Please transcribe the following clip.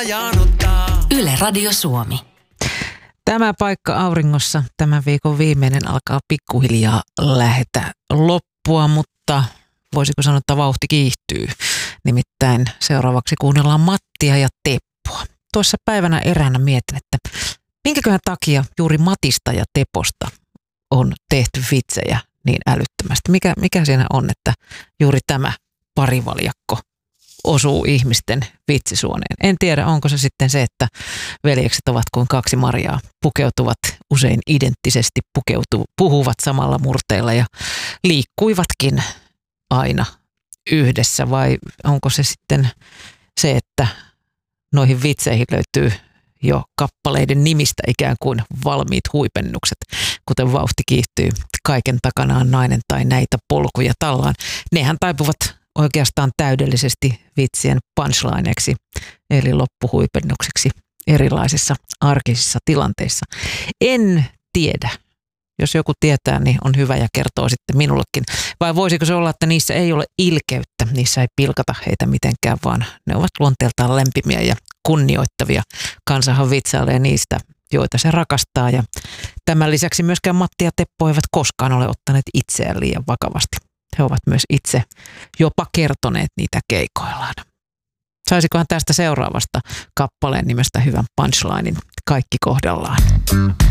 Yle Radio Suomi. Tämä paikka auringossa tämän viikon viimeinen alkaa pikkuhiljaa lähetä loppua, mutta voisiko sanoa, että vauhti kiihtyy. Nimittäin seuraavaksi kuunnellaan Mattia ja Teppoa. Tuossa päivänä eräänä mietin, että minkäköhän takia juuri Matista ja Teposta on tehty vitsejä niin älyttömästi. Mikä siinä on, että juuri tämä parivaljakko osuu ihmisten vitsisuoneen. En tiedä, onko se sitten se, että veljekset ovat kuin kaksi marjaa, pukeutuvat usein identtisesti, puhuvat samalla murteella ja liikkuivatkin aina yhdessä, vai onko se sitten se, että noihin vitseihin löytyy jo kappaleiden nimistä ikään kuin valmiit huipennukset, kuten vauhti kiihtyy, kaiken takana on nainen tai näitä polkuja tallaan. Nehän taipuvat oikeastaan täydellisesti vitsien punchlineeksi, eli loppuhuipennukseksi erilaisissa arkisissa tilanteissa. En tiedä. Jos joku tietää, niin on hyvä ja kertoo sitten minullekin. Vai voisiko se olla, että niissä ei ole ilkeyttä, niissä ei pilkata heitä mitenkään, vaan ne ovat luonteeltaan lämpimiä ja kunnioittavia. Kansahan vitsailee niistä, joita se rakastaa. Ja tämän lisäksi myöskään Matti ja Teppo eivät koskaan ole ottaneet itseään liian vakavasti. He ovat myös itse jopa kertoneet niitä keikoillaan. Saisikohan tästä seuraavasta kappaleen nimestä hyvän punchlinin kaikki kohdallaan?